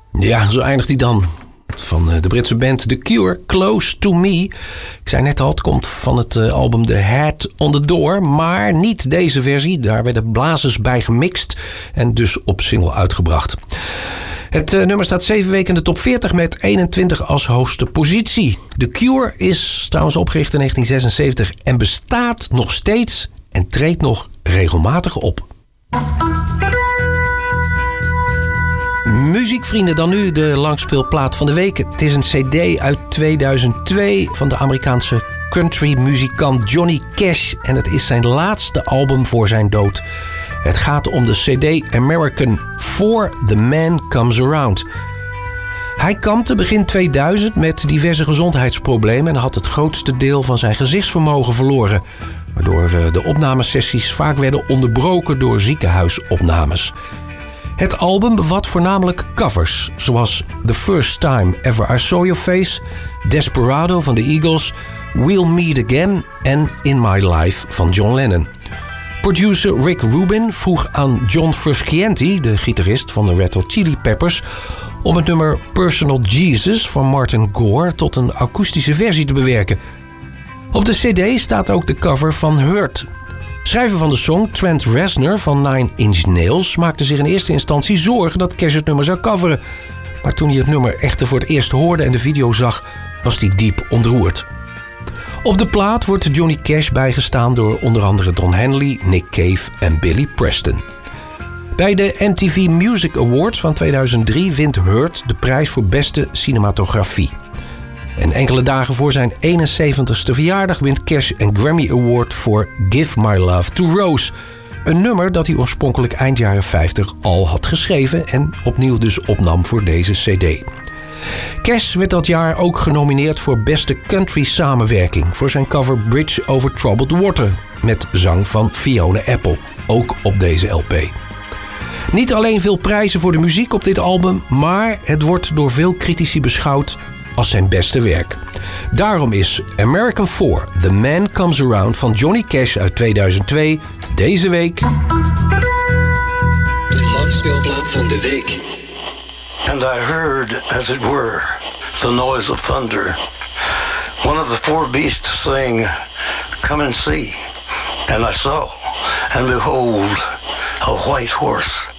Ja, zo eindigt hij dan. Van de Britse band The Cure, Close to Me. Ik zei net al, het komt van het album The Head on the Door. Maar niet deze versie. Daar werden blazers bij gemixt. En dus op single uitgebracht. Het nummer staat 7 weken in de top 40 met 21 als hoogste positie. The Cure is trouwens opgericht in 1976 en bestaat nog steeds en treedt nog regelmatig op. Muziekvrienden, dan nu de langspeelplaat van de week. Het is een cd uit 2002 van de Amerikaanse countrymuzikant Johnny Cash. En het is zijn laatste album voor zijn dood. Het gaat om de cd American For The Man Comes Around. Hij kampte begin 2000 met diverse gezondheidsproblemen en had het grootste deel van zijn gezichtsvermogen verloren, waardoor de opnamesessies vaak werden onderbroken door ziekenhuisopnames. Het album bevat voornamelijk covers, zoals The First Time Ever I Saw Your Face, Desperado van de Eagles, We'll Meet Again en In My Life van John Lennon. Producer Rick Rubin vroeg aan John Frusciante, de gitarist van de Red Hot Chili Peppers, om het nummer Personal Jesus van Martin Gore tot een akoestische versie te bewerken. Op de cd staat ook de cover van Hurt. Schrijver van de song, Trent Reznor van Nine Inch Nails, maakte zich in eerste instantie zorgen dat Cash het nummer zou coveren. Maar toen hij het nummer echter voor het eerst hoorde en de video zag, was hij diep ontroerd. Op de plaat wordt Johnny Cash bijgestaan door onder andere Don Henley, Nick Cave en Billy Preston. Bij de MTV Music Awards van 2003 wint Hurt de prijs voor beste cinematografie. En enkele dagen voor zijn 71ste verjaardag wint Cash een Grammy Award voor Give My Love to Rose. Een nummer dat hij oorspronkelijk eind jaren 50 al had geschreven en opnieuw dus opnam voor deze cd. Cash werd dat jaar ook genomineerd voor beste country samenwerking voor zijn cover Bridge Over Troubled Water met zang van Fiona Apple, ook op deze LP. Niet alleen veel prijzen voor de muziek op dit album, maar het wordt door veel critici beschouwd als zijn beste werk. Daarom is American For The Man Comes Around van Johnny Cash uit 2002 deze week de langspeelplaat van de week. And I heard, as it were, the noise of thunder. One of the four beasts saying, "Come and see." And I saw, and behold, a white horse.